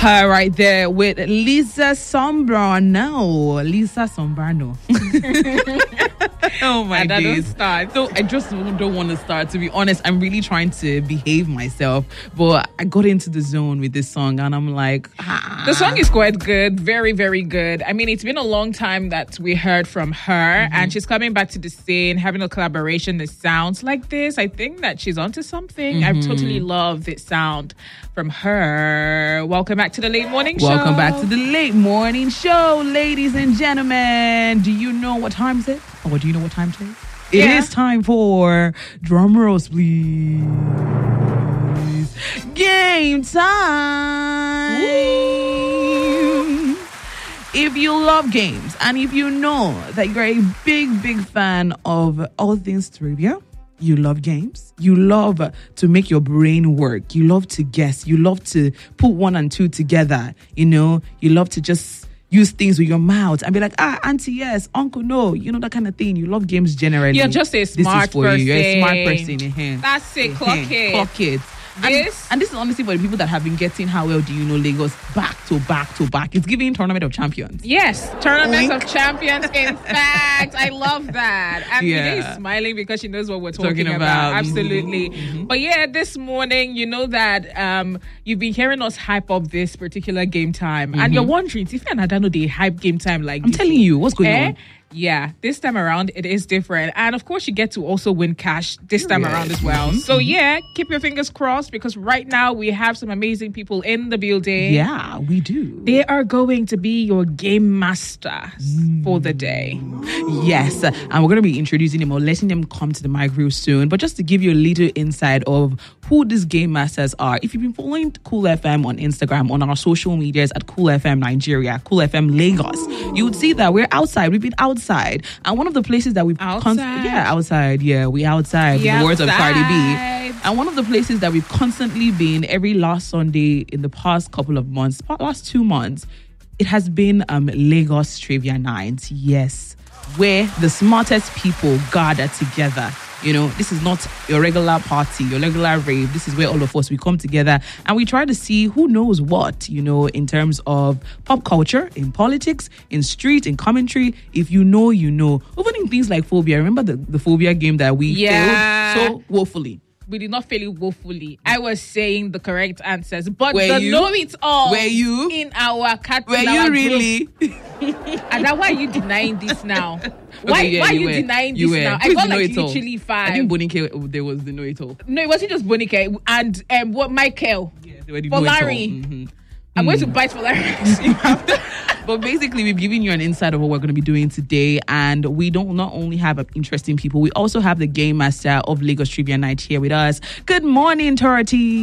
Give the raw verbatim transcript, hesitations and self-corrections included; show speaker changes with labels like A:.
A: Her right there with Lisa Sombrano. Lisa Sombrano. Oh my
B: and I
A: days.
B: don't start.
A: So I just don't want to start. To be honest, I'm really trying to behave myself, but I got into the zone with this song, and I'm like, ah.
B: The song is quite good, very, very good. I mean, it's been a long time that we heard from her, mm-hmm. and she's coming back to the scene, having a collaboration that sounds like this. I think that she's onto something.
A: Mm-hmm.
B: I totally love this sound from her. Welcome back to the Late Morning Show.
A: Welcome back to the Late Morning Show, ladies and gentlemen. Do you know what time is it? Or do you know what time it is? It
B: yeah.
A: is time for drum rolls, please. Game time. Woo. If you love games and if you know that you're a big, big fan of all things trivia, you love games, you love to make your brain work, you love to guess, you love to put one and two together, you know, you love to just use things with your mouth and be like, ah, auntie, yes, uncle, no, you know, that kind of thing. You love games generally.
B: You're just a smart
A: this is for
B: person.
A: You. You're a smart person. Uh-huh.
B: That's it, clock
A: uh-huh.
B: it.
A: Clock it.
B: This?
A: And, and this is honestly for the people that have been getting How Well Do You Know Lagos back to back to back. It's giving Tournament of Champions.
B: Yes, Tournament
A: Oink.
B: of Champions. In fact, I love that. And
A: Yeah.
B: Today is smiling because she knows what we're talking,
A: Talking
B: about.
A: about.
B: Absolutely.
A: Mm-hmm.
B: But yeah, this morning, you know that um, you've been hearing us hype up this particular game time. Mm-hmm. And you're wondering, if I don't know they hype game time like
A: I'm
B: this.
A: telling you, what's going
B: eh?
A: on?
B: Yeah, this time around it is different. And of course you get to also win cash this time
A: Yes.
B: around as well.
A: Mm-hmm.
B: So yeah, keep your fingers crossed because right now we have some amazing people in the building.
A: Yeah, we do.
B: They are going to be your game masters mm. for the day.
A: Yes, and we're going to be introducing them or letting them come to the mic real soon. But just to give you a little insight of who these game masters are, if you've been following Cool F M on Instagram, on our social medias at Cool F M Nigeria, Cool F M Lagos, you would see that we're outside. We've been outside. And one of the places that we've...
B: Outside?
A: Const- yeah, outside. Yeah, we outside.
B: Yeah,
A: in the words of Cardi B.
B: outside.
A: And one of the places that we've constantly been every last Sunday in the past couple of months, last two months, it has been um, Lagos Trivia Night. Yes. Where the smartest people gather together. You know, this is not your regular party, your regular rave. This is where all of us, we come together and we try to see who knows what, you know, in terms of pop culture, in politics, in street, in commentary. If you know, you know. Even in things like phobia. Remember the, the phobia game that we
B: Yeah.
A: failed so woefully?
B: We did not fail it woefully. I was saying the correct answers, but
A: Were
B: the
A: you?
B: know it all
A: Were you?
B: in our cat.
A: Were
B: in
A: you
B: our
A: really?
B: And then why are you denying this now? Why,
A: Okay, yeah,
B: why are
A: you
B: you
A: were.
B: denying
A: You
B: this
A: were.
B: now? I
A: Who's
B: got
A: the
B: like
A: know-it-all?
B: literally
A: I
B: five.
A: think Bonike, there was the know-it-all.
B: No, it wasn't just Bonike and um, what Michael.
A: Yeah, they were the
B: For
A: know-it-all.
B: Larry.
A: Mhm.
B: I'm
A: Mm.
B: going to bite for Larry.
A: But basically, we've given you an insight of what we're going to be doing today. And we don't not only have interesting people, we also have the game master of Lagos Trivia Night here with us. Good morning, Torati.